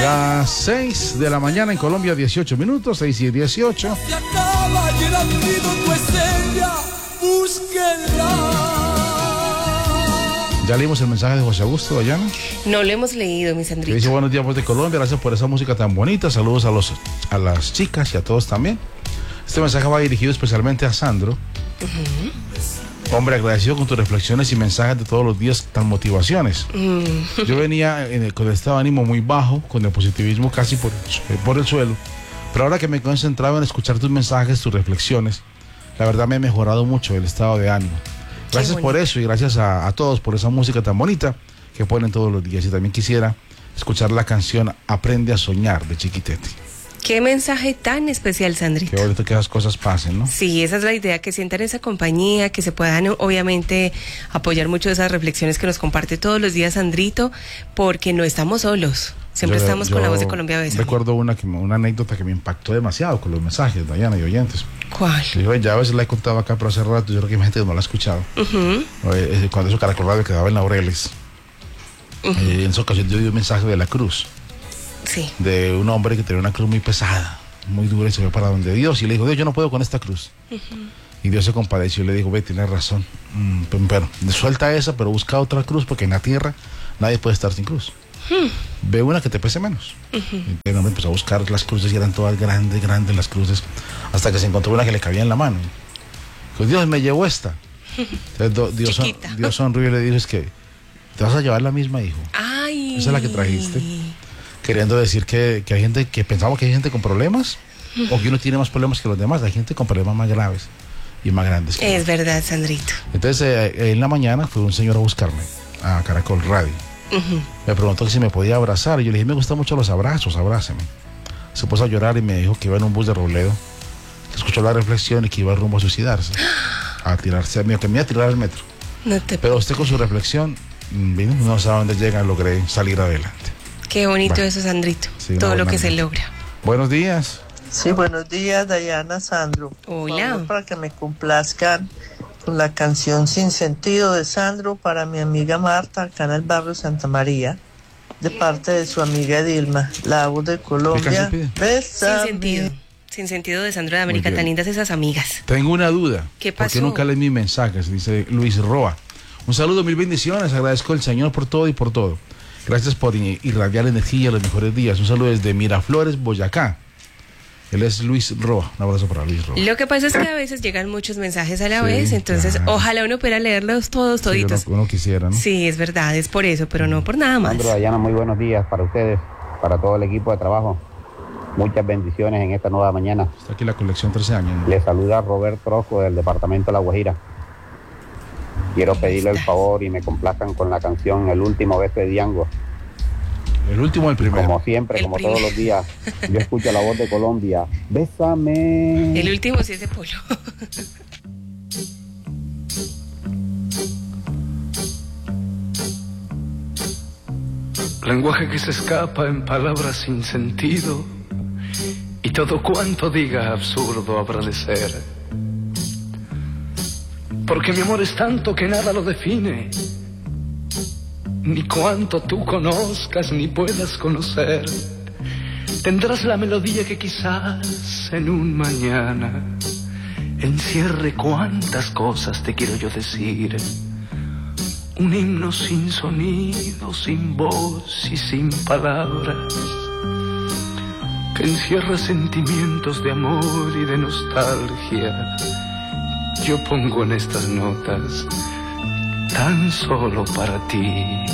Las 6 de la mañana en Colombia, 18 minutos, 6 y 18. Se acaba y el olvido tu esencia, búsquenla. ¿Ya leímos el mensaje de José Augusto, Dayana? No lo hemos leído, mi Sandrito. Que dice: buenos días, pues, de Colombia, gracias por esa música tan bonita, saludos a las chicas y a todos también. Este mensaje va dirigido especialmente a Sandro. Hombre, agradecido con tus reflexiones y mensajes de todos los días, tan motivaciones. Yo venía con el estado de ánimo muy bajo, con el positivismo casi por el suelo, pero ahora que me he concentrado en escuchar tus mensajes, tus reflexiones, la verdad me he mejorado mucho el estado de ánimo. Gracias por eso y gracias a todos por esa música tan bonita que ponen todos los días. Y también quisiera escuchar la canción Aprende a Soñar de Chiquitete. Qué mensaje tan especial, Sandrito. Qué bonito que esas cosas pasen, ¿no? Sí, esa es la idea, que sientan esa compañía, que se puedan obviamente apoyar mucho de esas reflexiones que nos comparte todos los días Sandrito, porque no estamos solos. Siempre estamos con la voz de Colombia a veces. Recuerdo una anécdota que me impactó demasiado con los mensajes, Dayana y oyentes. ¿Cuál? Yo ya a veces la he contado acá, pero hace rato yo creo que hay gente que no la ha escuchado. Cuando eso Caracol Radio quedaba en Laureles. En esa ocasión yo di un mensaje de la cruz. Sí. De un hombre que tenía una cruz muy pesada, muy dura, y se fue para donde Dios y le dijo: Dios, yo no puedo con esta cruz. Y Dios se compadeció y le dijo: ve, tienes razón, pero suelta esa, pero busca otra cruz, porque en la tierra nadie puede estar sin cruz. Ve una que te pese menos. Y el hombre empezó a buscar las cruces y eran todas grandes las cruces, hasta que se encontró una que le cabía en la mano. Dijo: Dios, me llevó esta. Entonces Dios sonrió y le dijo: es que te vas a llevar la misma, hijo. Ay. Esa es la que trajiste. Queriendo decir que hay gente que pensamos que hay gente con problemas, o que uno tiene más problemas que los demás. Hay gente con problemas más graves y más grandes. Es verdad, Sandrito. Entonces, en la mañana fue un señor a buscarme a Caracol Radio. Me preguntó que si me podía abrazar, y yo le dije: me gustan mucho los abrazos, abráceme. Se puso a llorar y me dijo que iba en un bus de Robledo, que escuchó la reflexión y que iba rumbo a suicidarse, a tirarse, que me iba a tirar al metro. Pero usted con su reflexión, no sabe dónde llega, logré salir adelante. Qué bonito eso, Sandrito. Sí, todo lo que se logra. Buenos días. Sí, buenos días, Dayana, Sandro. Hola. Favor, para que me complazcan con la canción Sin Sentido de Sandro para mi amiga Marta, acá en el barrio Santa María, de parte de su amiga Dilma, la voz de Colombia. Sin Sentido. Sin Sentido de Sandro de América, tan lindas esas amigas. Tengo una duda. ¿Qué pasó? ¿Por qué nunca lees mis mensajes? Dice Luis Roa. Un saludo, mil bendiciones. Agradezco al Señor por todo y por todo. Gracias por irradiar energía a los mejores días. Un saludo desde Miraflores, Boyacá. Él es Luis Roa. Un abrazo para Luis Roa. Lo que pasa es que a veces llegan muchos mensajes a la vez, entonces ojalá uno pudiera leerlos todos, toditos. Sí, uno quisiera, ¿no? Sí, es verdad, es por eso, pero no por nada más. Sandro, Dayana, muy buenos días para ustedes, para todo el equipo de trabajo. Muchas bendiciones en esta nueva mañana. Está aquí la colección 13 años, ¿no? Les saluda Roberto Rosco del departamento de La Guajira. Quiero pedirle el favor y me complazcan con la canción El Último Beso de Diango. El último o el primero. Como siempre, todos los días, yo escucho la voz de Colombia. Bésame. El último sí es de Polo. Lenguaje que se escapa en palabras sin sentido, y todo cuanto diga absurdo habrá de ser. Porque mi amor es tanto que nada lo define, ni cuanto tú conozcas ni puedas conocer. Tendrás la melodía que quizás en un mañana encierre cuantas cosas te quiero yo decir. Un himno sin sonido, sin voz y sin palabras, que encierra sentimientos de amor y de nostalgia. Yo pongo en estas notas tan solo para ti.